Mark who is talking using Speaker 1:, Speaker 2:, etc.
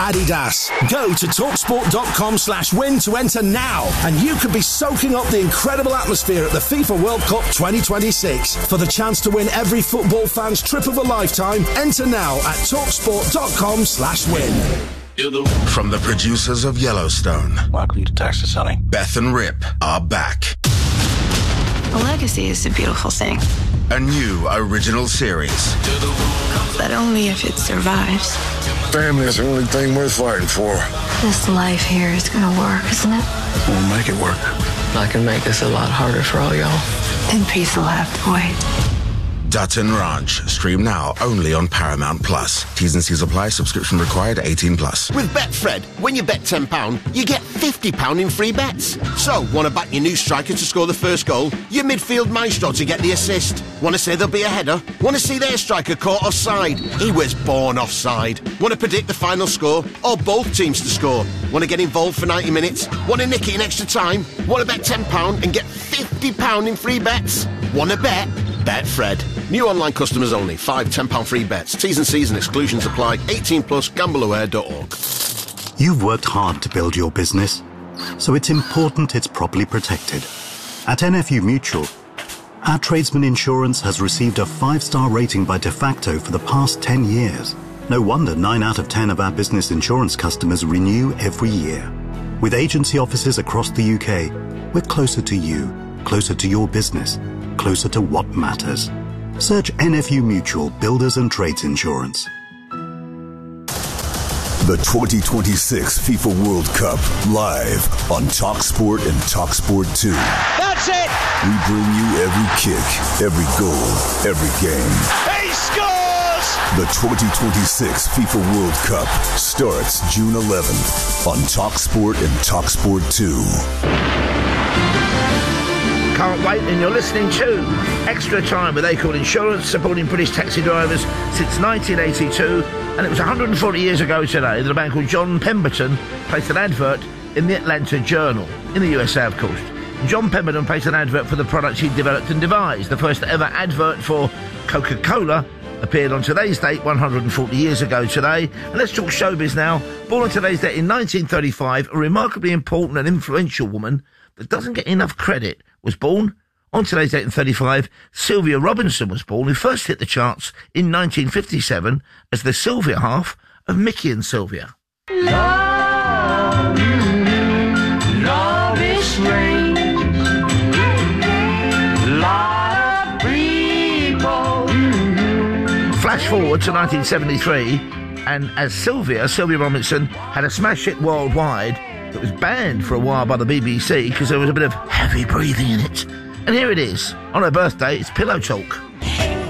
Speaker 1: Adidas. Go to talksport.com/win to enter now, and you could be soaking up the incredible atmosphere at the FIFA World Cup 2026. For the chance to win every football fan's trip of a lifetime, enter now at talksport.com/win.
Speaker 2: From the producers of Yellowstone,
Speaker 3: Welcome to Texas, honey.
Speaker 2: Beth and Rip are back.
Speaker 4: A legacy is a beautiful thing.
Speaker 2: A new original series.
Speaker 4: But only if it survives.
Speaker 5: Family is the only thing worth fighting for.
Speaker 4: This life here is gonna work, isn't it?
Speaker 3: We'll make it work. I can make this a lot harder for all y'all.
Speaker 4: Then peace will have to wait.
Speaker 2: Dutton Ranch. Stream now only on Paramount Plus. T's and C's apply. Subscription required. 18+.
Speaker 6: With Betfred, when you bet £10, you get £50 in free bets. So, want to back your new striker to score the first goal? Your midfield maestro to get the assist? Want to say there'll be a header? Want to see their striker caught offside? He was born offside. Want to predict the final score? Or both teams to score? Want to get involved for 90 minutes? Want to nick it in extra time? Want to bet £10 and get £50 in free bets? Want to bet? Betfred. New online customers only. 5 £10 free bets. T's and C's and exclusions apply. 18+. Gambleaware.org.
Speaker 7: You've worked hard to build your business, so it's important it's properly protected. At NFU Mutual, our tradesman insurance has received a 5-star rating by De Facto for the past 10 years. No wonder 9 out of 10 of our business insurance customers renew every year. With agency offices across the UK, we're closer to you, closer to your business, closer to what matters. Search NFU Mutual Builders and Trades Insurance.
Speaker 8: The 2026 FIFA World Cup live on TalkSport and TalkSport 2.
Speaker 9: That's it!
Speaker 8: We bring you every kick, every goal, every game.
Speaker 9: He scores!
Speaker 8: The 2026 FIFA World Cup starts June 11th on TalkSport and TalkSport 2.
Speaker 9: Can't wait, and you're listening to Extra Time with Acorn Insurance, supporting British taxi drivers since 1982, and it was 140 years ago today that a man called John Pemberton placed an advert in the Atlanta Journal, in the USA of course. John Pemberton placed an advert for the product he developed and devised. The first ever advert for Coca-Cola appeared on today's date 140 years ago today. And let's talk showbiz now. Born on today's date in 1935, a remarkably important and influential woman that doesn't get enough credit was born on today's date in 35. Sylvia Robinson was born, who first hit the charts in 1957 as the Sylvia half of Mickey and Sylvia.
Speaker 10: Love is strange. Lot of people.
Speaker 9: Flash forward to 1973, and as Sylvia Robinson had a smash hit worldwide that was banned for a while by the BBC because there was a bit of heavy breathing in it. And here it is. On her birthday, it's Pillow Talk.